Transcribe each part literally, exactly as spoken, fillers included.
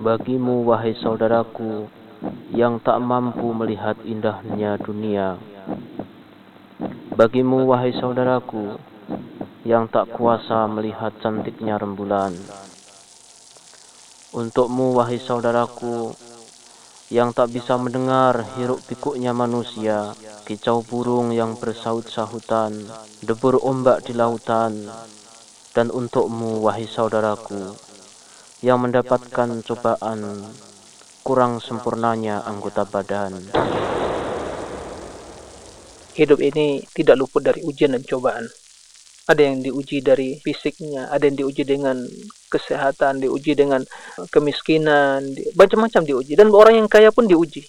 Bagimu, wahai saudaraku, yang tak mampu melihat indahnya dunia. Bagimu, wahai saudaraku, yang tak kuasa melihat cantiknya rembulan. Untukmu, wahai saudaraku, yang tak bisa mendengar hiruk pikuknya manusia, kicau burung yang bersahut-sahutan, debur ombak di lautan. Dan untukmu, wahai saudaraku, yang mendapatkan cobaan kurang sempurnanya anggota badan. Hidup ini tidak luput dari ujian dan cobaan. Ada yang diuji dari fisiknya, ada yang diuji dengan kesehatan, diuji dengan kemiskinan, macam-macam diuji. Dan orang yang kaya pun diuji.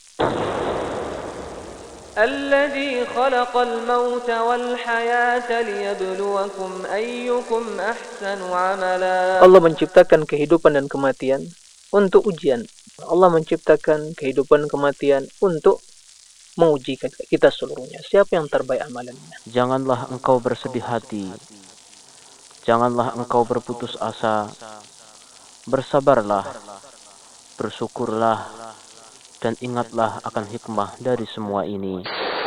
الذي خلق الموت والحياة ليبلوكم أيكم أحسن عملا. Allah menciptakan kehidupan dan kematian untuk ujian. Allah menciptakan kehidupan dan kematian untuk menguji kita seluruhnya. Siapa yang terbaik amalannya? Janganlah engkau bersedih hati. Janganlah engkau berputus asa. Bersabarlah, bersyukurlah, dan ingatlah akan hikmah dari semua ini.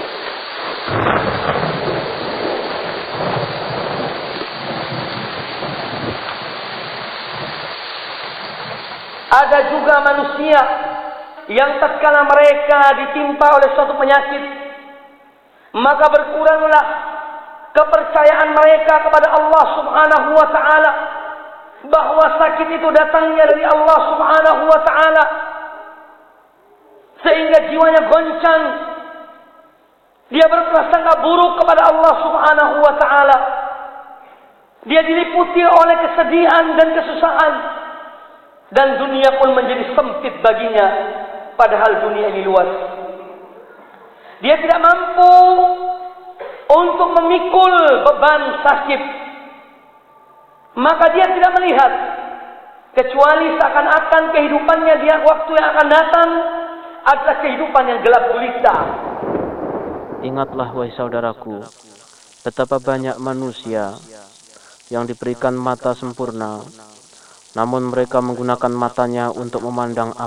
Ada juga manusia yang tatkala mereka ditimpa oleh suatu penyakit, maka berkuranglah kepercayaan mereka kepada Allah Subhanahu wa ta'ala, bahwa sakit itu datangnya dari Allah Subhanahu wa ta'ala, sehingga jiwanya goncang. Dia berprasangka buruk kepada Allah Subhanahu wa ta'ala. Dia diliputi oleh kesedihan dan kesusahan, dan dunia pun menjadi sempit baginya, padahal dunia ini luas. Dia tidak mampu untuk memikul beban sakit, maka dia tidak melihat kecuali seakan-akan kehidupannya dia waktu yang akan datang adalah kehidupan yang gelap gulita. Ingatlah, wahai saudaraku, betapa banyak manusia yang diberikan mata sempurna, namun mereka menggunakan matanya untuk memandang